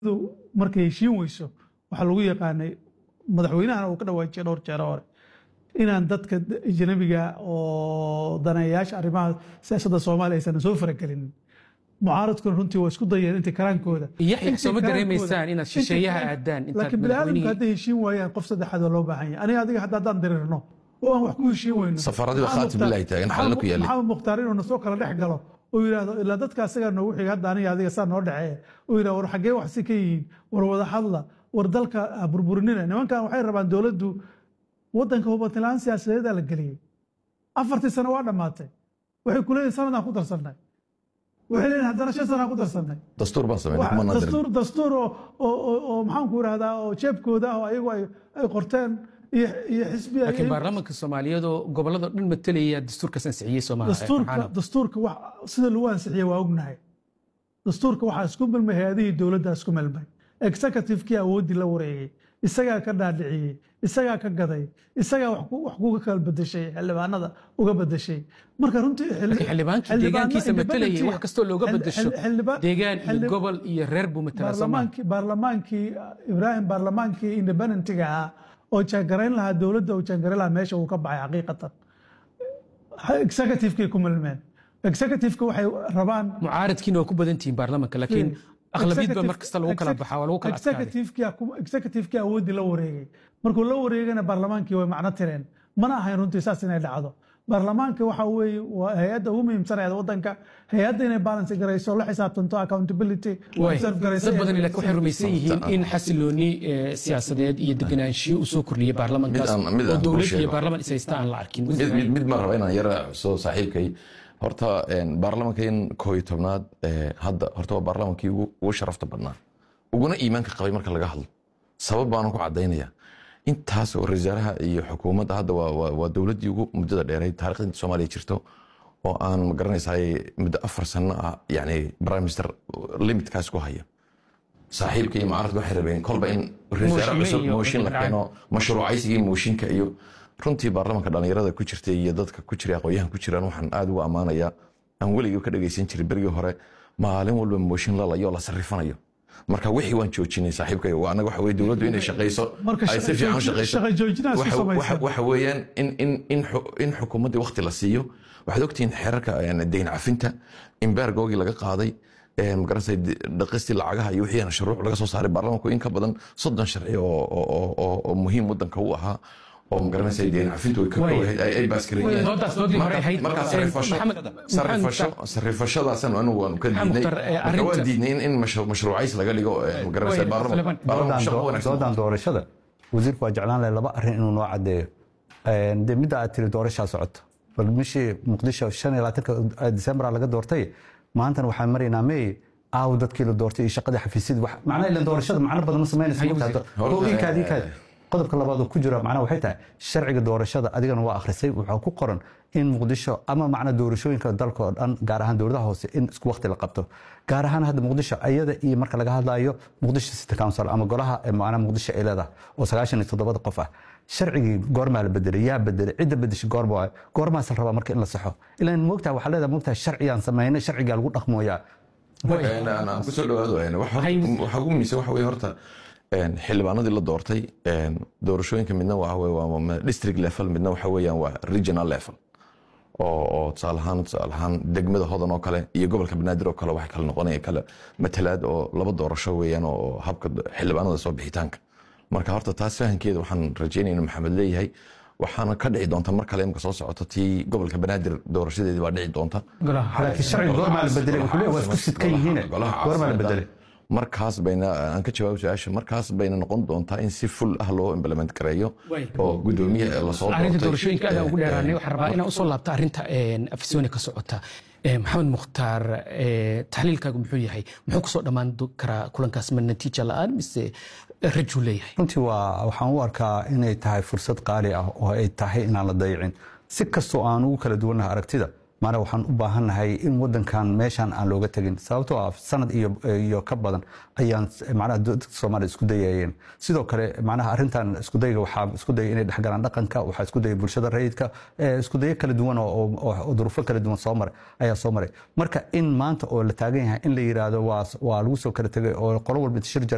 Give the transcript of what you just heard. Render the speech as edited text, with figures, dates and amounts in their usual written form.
markay heshiin weyso waxa lagu yaqaanay madaxweynaha uu ka dhawaajiyay dhowr jeer hore inaan dadka ajnabiga oo daneeyaasha arrimaha siyaasadda Soomaaliya aysan soo faragelin mucaaradkuna runtii waa isku dayeen inta karaankooda yaxay soo ma dareemaysaan inaad shisheeyaha aadaan inta laakiin bilaadanka hadda heshiin waayaan qof saddexaad oo loo baahan yahay aniga adiga haddaan dirirno oo aan wax ku heshiin weyno safaradii khaatim billahi taagan xalna ku yaali maxamed mukhtaar inuu soo kala dhex galo oo yiraahdo ilaa dadka asaga noogu xiga hadda aniga adiga saa noo dhaxee oo yiraahdo war xagee wax si ka yihiin war wada hadla war dalka burburinina nimankan waxay rabaan dawladdu wadanka hubintaan siyaasadeed la galiyay 4 sano waa dhamaatay waxay ku leeyihiin sanadan ku darsanay waxay leeyihiin haddana 5 sano ku darsanay dastuur baan sameeyay kuma nadirin dastuur oo maxaan ku raahdaa oo jeebkooda oo ayagu ay qorteen iyo xisbiga laakiin baarlamaanka Soomaaliyeed oo gobolada dhan matalaya dastuurka sansixiyay Soomaaliya dastuurka wax sida lagu ansixiyay waa ognahay dastuurka waxa isku milmay hay'adaha dawladda isku milmay executive-kii awoodii la wareegay isagaa ka dhaadhiciyay isagaa ka gaday isagaa wax kuga kala bedeshay xildhibaanada uga bedeshay marka runtii xildhibaanka deegaankiisa matalayay wax kasta looga bedesho deegaan iyo gobol iyo reer buu matalaa Soomaaliya baarlamaankii Ibrahim baarlamaankii independent-ga oo jangarayn lahaa dawladda oo jangarayn lahaa meesha uu ka baxay xaqiiqatan executive-kii ku milmeen executive-ka waxay rabaan mucaaradkiina waa ku badan tihiin baarlamaanka laakiin aqlabiyadba markasta lagu kala baxaa waa lagu kala executive-kii awoodii la wareegay markuu la wareegana baarlamaankii way macno tireen mana ahayn runtii saas inay dhacdo baarlamaanka waxa weeye waa hay'adda ugu muhiimsan ee wadanka hay'adda inay balance garayso la xisaabtanto accountability observe garayso dad badan ilaa waxay rumaysan yihiin in xasilooni siyaasadeed iyo deganaanshiyo u soo kordhiyay baarlamaankaas oo dawladda iyo baarlamaan isaysta aan la arkin mid ma raba inaan yara soo saaxiibkay horta baarlamaankan 11aad hadda horta waa baarlamaankii ugu sharafta badnaa uguna iimaanka qabay marka laga hadlo sabab baan ku cadeynaya intaas oo rajaaraha iyo xukuumadda hadda waa dawladii ugu muddada dheeray taariikhda Soomaaliya jirto oo aan ma garanaysaay muddo 4 sano ah yani prime minister limitkaas ku haya saaxiibkii mucaaradku waxay rabeen kolba in rajaaraha cusub mooshin la keeno mashruucaysigii mooshinka iyo runtii baarlamaanka dhalinyarada ku jirtay iyo dadka ku jiray aqoonyahan ku jiraan waxaan aad ugu amaanayaa aan weligii ka dhageysan jiray berigii hore maalin walba mooshin la layo la sarifanayo marka wixii waan joojinay saaxiibkay waa anaga waxa weey dawladdu inay shaqeyso ay si fiican shaqeyso waxa weeyaan in xukuumadda waqti la siiyo waxaad ogtiin xeerarka deyn cafinta embargoogii laga qaaday magaranaysa dhaqistii lacagaha iyo wixii shuruuc laga soo saaray baarlamaanku in ka badan 30 sharci oo muhiim wadanka u ahaa oo magaranaysa deyn cafintu ay baaskareeyeen marka sarifashadaasan anu waan ka diidnay in mashruucays laga dhigo magaranaysa baarlamaanka doorashada wasiirku waa jeclaan lahaa laba arrin inuu noo cadeeyo de midda aad tiri doorashaa socoto bal mishii muqdisho 25 December laga doortay maantana waxaan maraynaa May dadkii la doortay iyo shaqada xafiisyada wax macnaha ila doorashada macna badan ma sameynayso qodobka labaad ku jira macnaha waxay tahay sharciga doorashada adigana waa akhrisay wuxuu ku qoran in Muqdisho ama macna doorashooyinka dalka oo dhan gaar ahaan dawladaha hoose in isku waqti la qabto gaar ahaan hadda Muqdisho ayada iyo marka laga hadlayo Muqdisho City Council ama golaha macna Muqdisho ay leedahay oo 97 qof ah sharcigi goorma la bedelay yaa bedelay cid bedeshay goorma sal raba marka in la saxo ilaa in moogtaa waxa leedahay moogtaa sharciyan sameeyay sharciga lagu dhaqmooyaa ana ku soo dhawaado waxa ugu miisay waxa weey horta xildhibaanadii la doortay doorashooyinka midna waa district level midna waxa weeyaan waa regional level oo taalahan degmada hodan oo kale iyo gobolka Banaadir oo kale wax kala noqonaya kala matalaad oo laba doorasho weeyaan oo habka xildhibaanada soo bixitaanka marka horta taas fahankeeda waxaan rajaynaynaa Maxamed leeyahay waxaana ka dhici doonta mar kale imka soo socoto tii gobolka Banaadir doorashadeedii waa dhici doonta laakiin sharci goorma la bedelay wuxuu leeyahay waa isku sidkan yihiin goorma la bedelay markaas bayna aan ka jawaab su'aasha markaas bayna noqon doontaa in si full ah loo implement gareeyo oo gudoomiyaha la soo doortay arrinta doorashooyinka aad ugu dheeraanay waxaan rabaa inaan u soo laabto arrinta afisooyinka ka socota maxamed mukhtaar taxliilkaagu muxuu yahay muxuu kusoo dhammaan karaa kulankaas ma natiijo la'aan mise rajuu leeyahay runtii waxaan u arkaa inay tahay fursad qaali ah oo ay tahay inaan la dayicin si kastoo aan ugu kala duwannahay aragtida maana waxaan u baahannahay in wadankan meeshan aan looga tagin sababtoo ah sanad iyo ka badan ayaan macnaha dadka Soomaaliya isku dayayeen sidoo kale macnaha arrintan isku dayga waxa isku day inay dhaxgalaan dhaqanka waxa isku day bulshada rayidka isku day kala duwan oo duruufo kala duwan soo maray marka in maanta oo la taagan yahay in la yiraahdo waa lagu soo kala tagay oo qolo walba shir